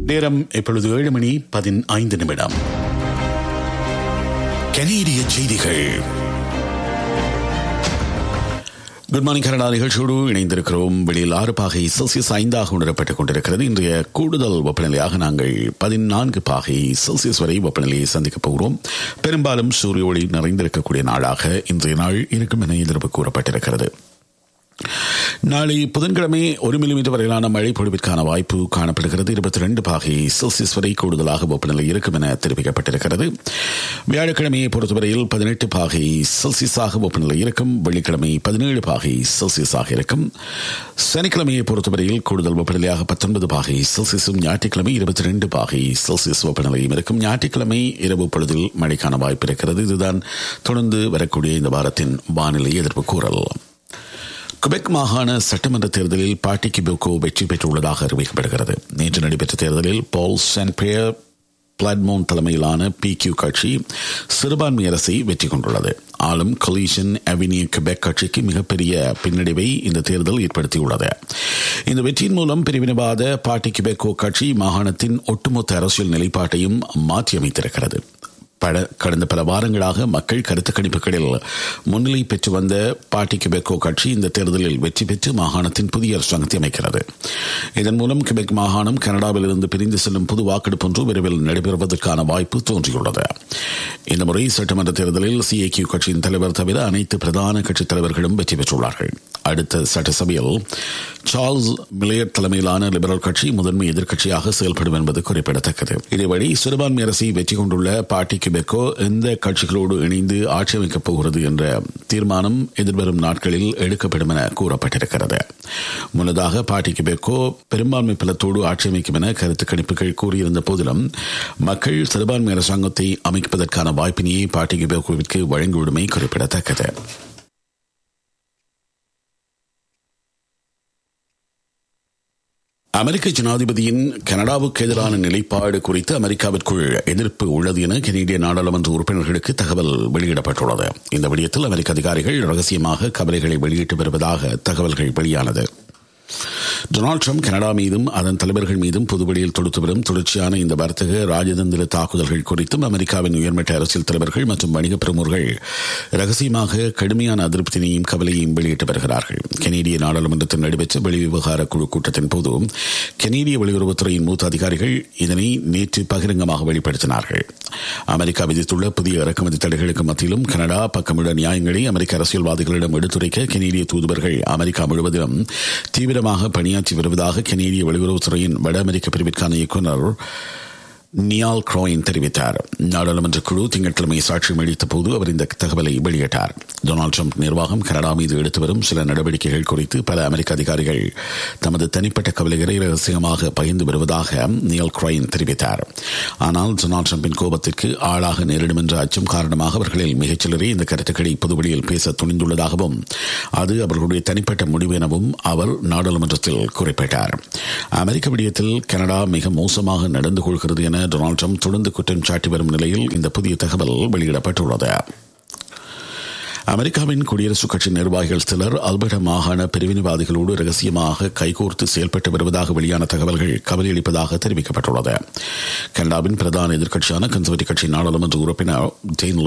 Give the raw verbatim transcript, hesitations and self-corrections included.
நேரம் இப்பொழுது ஏழு மணி பதினைந்து நிமிடம். கனேடிய செய்திகள். குட் மார்னிங் கனடா நிகழ்ச்சியோடு இணைந்திருக்கிறோம். வெளியில் ஆறு பாகை செல்சியஸ் ஐந்தாக உணரப்பட்டுக் கொண்டிருக்கிறது. இன்றைய கூடுதல் வெப்பநிலையாக நாங்கள் பதினான்கு பாகை செல்சியஸ் வரை வெப்பநிலையை சந்திக்கப் போகிறோம். பெரும்பாலும் சூரிய ஒளி நிறைந்திருக்கக்கூடிய நாளாக இன்றைய நாள் இருக்கும் என எதிர்ப்பு கூறப்பட்டிருக்கிறது. நாளை புதன்கிழமை ஒரு மில்லிமீட்டர் வரையிலான மழை பொழிவிற்கான வாய்ப்பு காணப்படுகிறது. இருபத்தி ரெண்டு பாகை செல்சியஸ் வரை கூடுதலாக வெப்பநிலை இருக்கும் என தெரிவிக்கப்பட்டிருக்கிறது. வியாழக்கிழமையை பொறுத்தவரையில் பதினெட்டு பாகை செல்சியஸாக வெப்பநிலை இருக்கும். வெள்ளிக்கிழமை பதினேழு பாகை செல்சியஸாக இருக்கும். சனிக்கிழமையை பொறுத்தவரையில் கூடுதல் வெப்பநிலையாக பத்தொன்பது பாகை செல்சியஸும், ஞாயிற்றுக்கிழமை இருபத்தி ரெண்டு பாகை செல்சியஸ் வெப்பநிலையும் இருக்கும். ஞாயிற்றுக்கிழமை இரவு பொழுதில் மழைக்கான வாய்ப்பு இருக்கிறது. இதுதான் தொடர்ந்து வரக்கூடிய இந்த வாரத்தின் வானிலை எதிர்ப்பு கூறல். குபெக் மாகாண சட்டமன்ற தேர்தலில் பார்ட்டி கிபெக்கோ வெற்றி பெற்றுள்ளதாக அறிவிக்கப்படுகிறது. நேற்று நடைபெற்ற தேர்தலில் பால் சென்ட் பியர் பிளாட்மோன் தலைமையிலான பி கியூ கட்சி சிறுபான்மை அரசை வெற்றி கொண்டுள்ளது. ஆளும் கொலிஷன் அவென்யூ குபெக் கட்சிக்கு மிகப்பெரிய பின்னடைவை இந்த தேர்தல் ஏற்படுத்தியுள்ளது. இந்த வெற்றியின் மூலம் பிரிவினைவாத பார்ட்டி கிபெக்கோ கட்சி மாகாணத்தின் ஒட்டுமொத்த அரசியல் நிலைப்பாட்டையும் மாற்றியமைத்திருக்கிறது. கடந்த பல வாரங்களாக மக்கள் கருத்து கணிப்புகளில் முன்னிலை பெற்று வந்த பார்ட்டி கிபெக்கோ கட்சி இந்த தேர்தலில் வெற்றி பெற்று மாகாணத்தின் புதிய அரசாங்கத்தை அமைக்கிறது. இதன் மூலம் கிபெக் மாகாணம் கனடாவில் இருந்து பிரிந்து செல்லும் பொது வாக்கெடுப்பு ஒன்று விரைவில் நடைபெறுவதற்கான வாய்ப்பு தோன்றியுள்ளது. இந்த முறை சட்டமன்ற தேர்தலில் சிஏகியூ கட்சியின் தலைவர் தவிர அனைத்து பிரதான கட்சித் தலைவர்களும் வெற்றி பெற்றுள்ளார்கள். அடுத்த சட்டசபையில் சார்ல்ஸ் மில்லியட் தலைமையிலான லிபரல் கட்சி முதன்மை எதிர்க்கட்சியாக செயல்படும் என்பது குறிப்பிடத்தக்கது. இதேவழி சிறுபான்மை அரசை வெற்றி கொண்டுள்ள பார்ட்டி கிபெக்கோ எந்த கட்சிகளோடு இணைந்து ஆட்சி அமைக்கப் போகிறது என்ற தீர்மானம் எதிர்வரும் நாட்களில் எடுக்கப்படும் என கூறப்பட்டிருக்கிறது. முன்னதாக பார்ட்டி கிபெக்கோ பெரும்பான்மை பலத்தோடு ஆட்சி அமைக்கும் என கருத்து கணிப்புகள் கூறியிருந்த போதிலும் மக்கள் சிறுபான்மை அரசாங்கத்தை அமைப்பதற்கான வாய்ப்பினையே பார்ட்டி கிபெக்கோவிற்கு வழங்கிவிடுமை குறிப்பிடத்தக்கது. அமெரிக்க ஜனாதிபதியின் கனடாவுக்கு எதிரான நிலைப்பாடு குறித்து அமெரிக்காவிற்குள் எதிர்ப்பு உள்ளது என கனேடிய நாடாளுமன்ற உறுப்பினர்களுக்கு தகவல் வெளியிடப்பட்டுள்ளது. இந்த விடயத்தில் அமெரிக்க அதிகாரிகள் ரகசியமாக கவலைகளை வெளியிட்டு வருவதாக தகவல்கள் வெளியானது. டொனால்டு டிரம்ப் கனடா மீதும் அதன் தலைவர்கள் மீதும் பொதுவெளியில் தொடுத்து வரும் தொடர்ச்சியான இந்த வர்த்தக ராஜதந்திர தாக்குதல்கள் குறித்தும் அமெரிக்காவின் உயர்மட்ட அரசியல் தலைவர்கள் மற்றும் வணிக பிரமுகர்கள் ரகசியமாக கடுமையான அதிருப்தியையும் கவலையையும் வெளியிட்டு வருகிறார்கள். கனேடிய நாடாளுமன்றத்தில் நடைபெற்ற வெளிவிவகார குழு கூட்டத்தின் போது கனேடிய வெளியுறவுத்துறையின் மூத்த அதிகாரிகள் இதனை நேற்று பகிரங்கமாக வெளிப்படுத்தினார்கள். அமெரிக்கா விதித்துள்ள புதிய இறக்குமதி தடைகளுக்கு மத்தியிலும் கனடா பக்கமிட நியாயங்களை அமெரிக்க அரசியல்வாதிகளிடம் எடுத்துரைக்க கனேடிய தூதுவர்கள் அமெரிக்கா முழுவதிலும் தீவிரமாக பணியாற்றி வருவதாக கனேடிய வெளியுறவுத்துறையின் வட அமெரிக்க பிரிவிற்கான இயக்குநர் நியால் க்ரோயின் தெரிவித்தார். நாடாளுமன்ற குழு திங்கட்கிழமை சாட்சியம் அளித்த போது அவர் இந்த தகவலை வெளியிட்டார். டொனால்டு டிரம்ப் நிர்வாகம் கனடா மீது எடுத்து வரும் சில நடவடிக்கைகள் குறித்து பல அமெரிக்க அதிகாரிகள் தமது தனிப்பட்ட கவலைகளை ரகசியமாக பகிர்ந்து வருவதாக நியால் க்ரோயின் தெரிவித்தார். ஆனால் டொனால்டு டிரம்பின் கோபத்திற்கு ஆளாக நேரிடும் என்ற அச்சம் காரணமாக அவர்களில் மிகச்சிலரே இந்த கருத்துக்களை பொதுவெளியில் பேச துணிந்துள்ளதாகவும் அது அவர்களுடைய தனிப்பட்ட முடிவு எனவும் அவர் நாடாளுமன்றத்தில் குறிப்பிட்டார். அமெரிக்க விடயத்தில் கனடா மிக மோசமாக நடந்து கொள்கிறது என டொனால்டு டிரம்ப் தொடர்ந்து குற்றம் சாட்டி வரும் நிலையில் இந்த புதிய தகவல் வெளியிடப்பட்டுள்ளது. அமெரிக்காவின் குடியரசுக் கட்சி நிர்வாகிகள் சிலர் அல்பர்டா மாகாண பிரிவினைவாதிகளோடு ரகசியமாக கைகோர்த்து செயல்பட்டு வருவதாக வெளியான தகவல்கள் கவலையளிப்பதாக தெரிவிக்கப்பட்டுள்ளது. கனடாவின் பிரதான எதிர்க்கட்சியான கன்சர்வேட்டிவ் கட்சி நாடாளுமன்ற உறுப்பினர் ஜெயின்